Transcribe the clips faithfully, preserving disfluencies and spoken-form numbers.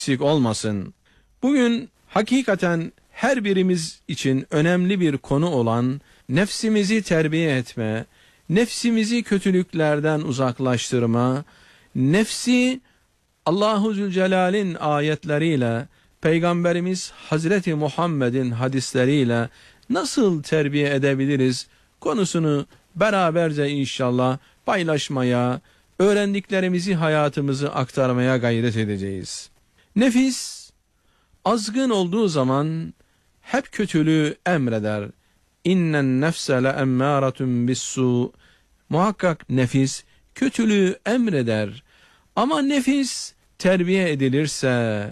eksik olmasın. Bugün hakikaten her birimiz için önemli bir konu olan nefsimizi terbiye etme, nefsimizi kötülüklerden uzaklaştırma, nefsi Allahu Zülcelal'in ayetleriyle, Peygamberimiz Hazreti Muhammed'in hadisleriyle nasıl terbiye edebiliriz konusunu beraberce inşallah paylaşmaya, öğrendiklerimizi hayatımızı aktarmaya gayret edeceğiz. Nefis azgın olduğu zaman hep kötülüğü emreder. İnnen nefse le emmâratun bis-sû. Muhakkak nefis kötülüğü emreder. Ama nefis terbiye edilirse,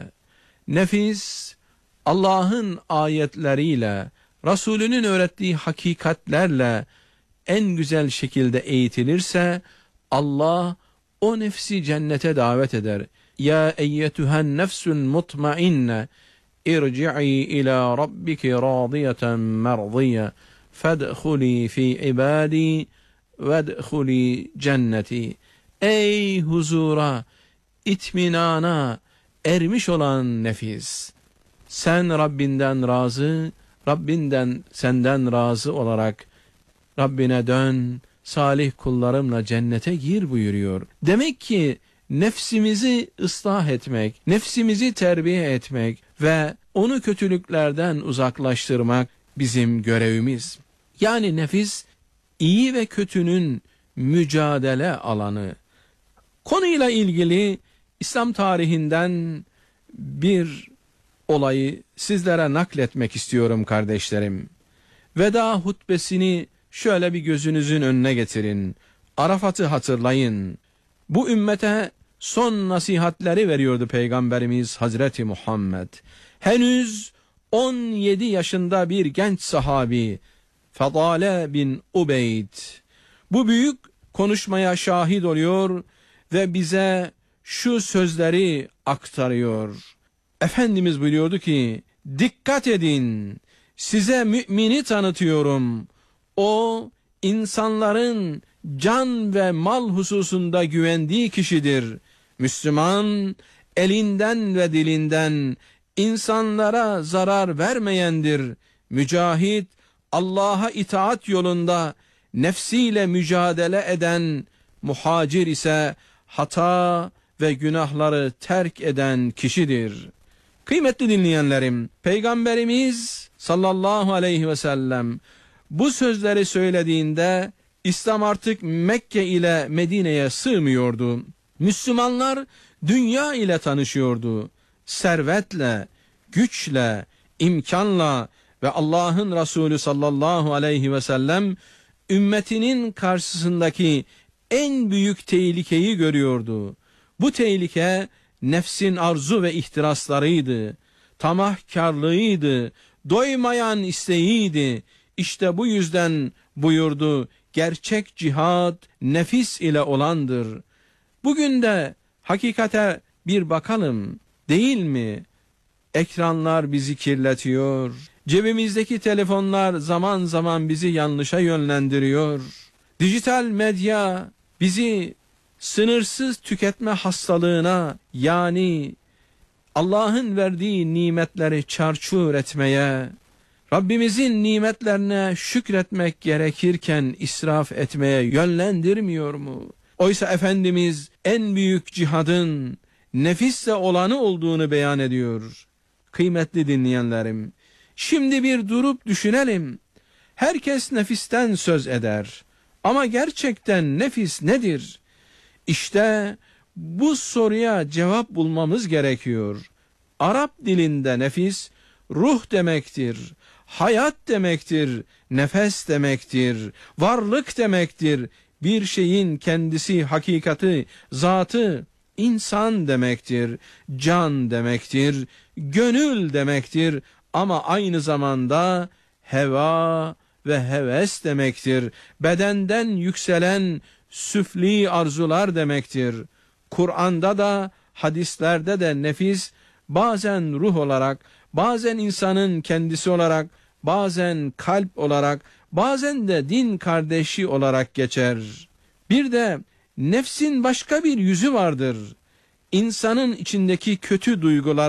nefis Allah'ın ayetleriyle, Resulünün öğrettiği hakikatlerle en güzel şekilde eğitilirse, Allah o nefsi cennete davet eder. Ya eyyetühen nefsün mutmainne irci'i ila rabbiki radiyeten merdiyye fedhuli fi ibadi vedhuli cenneti. Ey huzura, itminana ermiş olan nefis, sen Rabbinden razı, Rabbinden senden razı olarak Rabbine dön, salih kullarımla cennete gir buyuruyor. Demek ki nefsimizi ıslah etmek, nefsimizi terbiye etmek ve onu kötülüklerden uzaklaştırmak bizim görevimiz. Yani nefis iyi ve kötünün mücadele alanı. Konuyla ilgili İslam tarihinden bir olayı sizlere nakletmek istiyorum kardeşlerim. Veda hutbesini şöyle bir gözünüzün önüne getirin. Arafat'ı hatırlayın. Bu ümmete son nasihatleri veriyordu Peygamberimiz Hazreti Muhammed. Henüz on yedi yaşında bir genç sahabi Fadale bin Ubeyd bu büyük konuşmaya şahit oluyor ve bize şu sözleri aktarıyor. Efendimiz buyuruyordu ki, dikkat edin, size mümini tanıtıyorum. O insanların can ve mal hususunda güvendiği kişidir. Müslüman elinden ve dilinden insanlara zarar vermeyendir. Mücahit Allah'a itaat yolunda nefsiyle mücadele eden, muhacir ise hata ve günahları terk eden kişidir. Kıymetli dinleyenlerim, Peygamberimiz sallallahu aleyhi ve sellem bu sözleri söylediğinde İslam artık Mekke ile Medine'ye sığmıyordu. Müslümanlar dünya ile tanışıyordu. Servetle, güçle, imkanla ve Allah'ın Resulü sallallahu aleyhi ve sellem ümmetinin karşısındaki en büyük tehlikeyi görüyordu. Bu tehlike nefsin arzu ve ihtiraslarıydı, tamahkarlığıydı, doymayan isteğiydi. İşte bu yüzden buyurdu, gerçek cihat nefis ile olandır. Bugün de hakikate bir bakalım, değil mi? Ekranlar bizi kirletiyor. Cebimizdeki telefonlar zaman zaman bizi yanlışa yönlendiriyor. Dijital medya bizi sınırsız tüketme hastalığına, yani Allah'ın verdiği nimetleri çarçur etmeye, Rabbimizin nimetlerine şükretmek gerekirken israf etmeye yönlendirmiyor mu? Oysa Efendimiz en büyük cihadın nefisle olanı olduğunu beyan ediyor. Kıymetli dinleyenlerim, şimdi bir durup düşünelim. Herkes nefisten söz eder. Ama gerçekten nefis nedir? İşte bu soruya cevap bulmamız gerekiyor. Arap dilinde nefis ruh demektir, hayat demektir, nefes demektir, varlık demektir. Bir şeyin kendisi, hakikati, zatı, insan demektir, can demektir, gönül demektir ama aynı zamanda heva ve heves demektir. Bedenden yükselen süfli arzular demektir. Kur'an'da da hadislerde de nefis bazen ruh olarak, bazen insanın kendisi olarak, bazen kalp olarak, bazen de din kardeşi olarak geçer. Bir de nefsin başka bir yüzü vardır. insanın içindeki kötü duygular